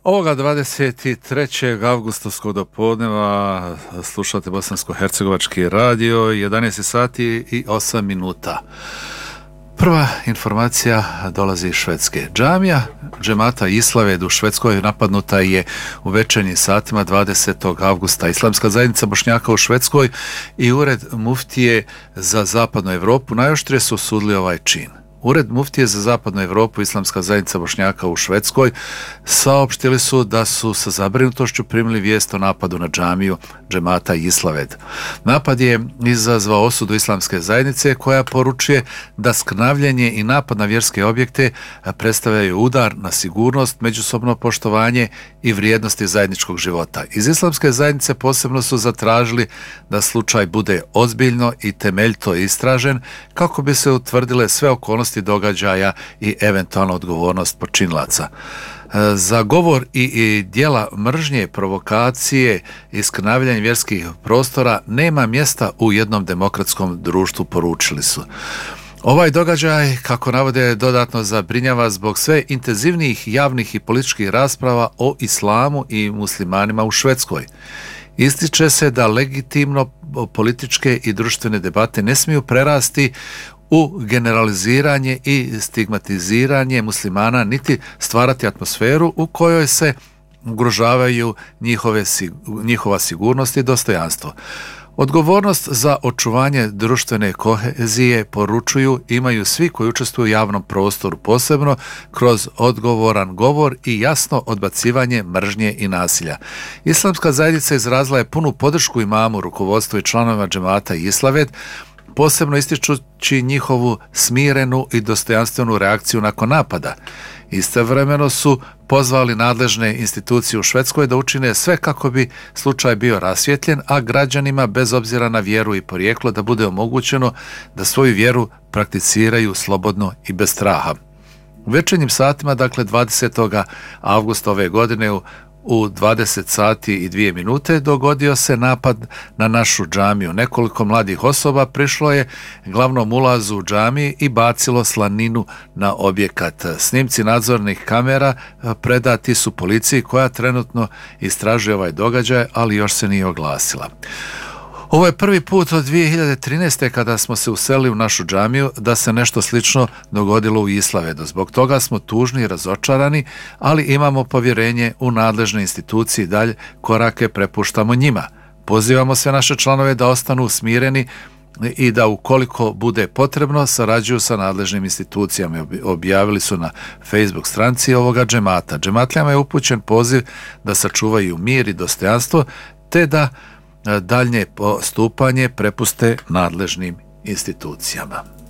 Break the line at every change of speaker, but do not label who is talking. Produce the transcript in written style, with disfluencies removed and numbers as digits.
Ovoga 23. avgustovskog dopodneva slušate Bosansko-hercegovački radio, 11 sati i 8 minuta. Prva informacija dolazi iz Švedske. Džamija džemata Islaved u Švedskoj napadnuta je u večernjim satima 20. avgusta. Islamska zajednica Bošnjaka u Švedskoj i Ured muftije za zapadnu Europu najoštrije su osudili ovaj čin. Ured muftije za zapadnu Europu i Islamska zajednica Bošnjaka u Švedskoj saopštili su da su sa zabrinutošću primili vijest o napadu na džamiju džemata Islaved. Napad je izazvao osudu Islamske zajednice koja poručuje da skrnavljenje i napad na vjerske objekte predstavljaju udar na sigurnost, međusobno poštovanje i vrijednosti zajedničkog života. Iz Islamske zajednice posebno su zatražili da slučaj bude ozbiljno i temeljito istražen kako bi se utvrdile sve okolnosti događaja i eventualna odgovornost počinilaca. Za govor i djela mržnje, provokacije i skrnavljanje vjerskih prostora nema mjesta u jednom demokratskom društvu, poručili su. Ovaj događaj, kako navode, dodatno zabrinjava zbog sve intenzivnijih javnih i političkih rasprava o islamu i muslimanima u Švedskoj. Ističe se da legitimno političke i društvene debate ne smiju prerasti u generaliziranje i stigmatiziranje muslimana, niti stvarati atmosferu u kojoj se ugrožavaju njihova sigurnost i dostojanstvo. Odgovornost za očuvanje društvene kohezije, poručuju, imaju svi koji učestvuju u javnom prostoru, posebno kroz odgovoran govor i jasno odbacivanje mržnje i nasilja. Islamska zajednica izrazila je punu podršku imamu, rukovodstvu i članovima džemata Islaved, posebno ističući njihovu smirenu i dostojanstvenu reakciju nakon napada. Istovremeno su pozvali nadležne institucije u Švedskoj da učine sve kako bi slučaj bio rasvijetljen, a građanima bez obzira na vjeru i porijeklo da bude omogućeno da svoju vjeru prakticiraju slobodno i bez straha. U večernjim satima, dakle 20. avgusta ove godine u 20 sati i 2 minute dogodio se napad na našu džamiju. Nekoliko mladih osoba prišlo je glavnom ulazu u džamiji i bacilo slaninu na objekat. Snimci nadzornih kamera predati su policiji koja trenutno istražuje ovaj događaj, ali još se nije oglasila. Ovo je prvi put od 2013. kada smo se uselili u našu džamiju da se nešto slično dogodilo u Islavedu. Zbog toga smo tužni i razočarani, ali imamo povjerenje u nadležne institucije i dalje korake prepuštamo njima. Pozivamo sve naše članove da ostanu smireni i da ukoliko bude potrebno sarađuju sa nadležnim institucijama, objavili su na Facebook stranici ovoga džemata. Džematlijama je upućen poziv da sačuvaju mir i dostojanstvo te da daljnje postupanje prepuste nadležnim institucijama.